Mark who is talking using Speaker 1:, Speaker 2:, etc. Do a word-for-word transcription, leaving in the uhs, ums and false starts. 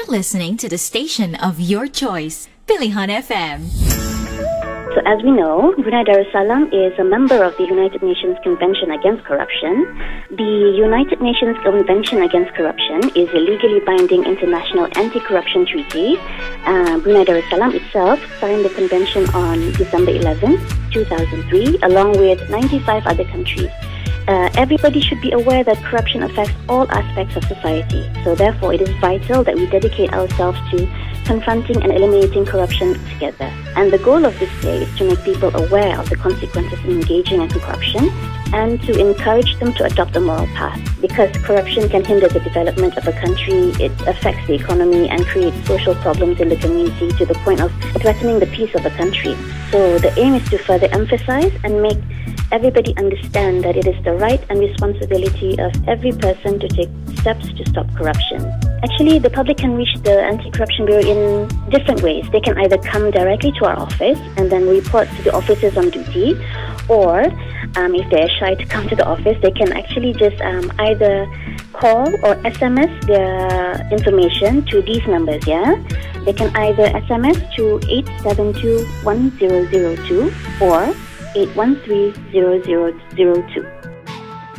Speaker 1: listening to the station of your choice, Pilihan F M.
Speaker 2: So as we know, Brunei Darussalam is a member of the United Nations Convention Against Corruption. The United Nations Convention Against Corruption is a legally binding international anti-corruption treaty. Uh, Brunei Darussalam itself signed the convention on December eleventh, two thousand three, along with ninety-five other countries. Uh, everybody should be aware that corruption affects all aspects of society. So therefore, it is vital that we dedicate ourselves to confronting and eliminating corruption together. And the goal of this day is to make people aware of the consequences of engaging in corruption and to encourage them to adopt a moral path. Because corruption can hinder the development of a country, it affects the economy and creates social problems in the community to the point of threatening the peace of a country. So the aim is to further emphasize and make everybody understand that it is the right and responsibility of every person to take steps to stop corruption. Actually, the public can reach the Anti-Corruption Bureau in different ways. They can either come directly to our office and then report to the officers on duty, or um, if they're shy to come to the office, they can actually just um, either call or S M S their information to these numbers, yeah? They can either S M S to eight seven two one zero zero two or eight one three zero zero zero two.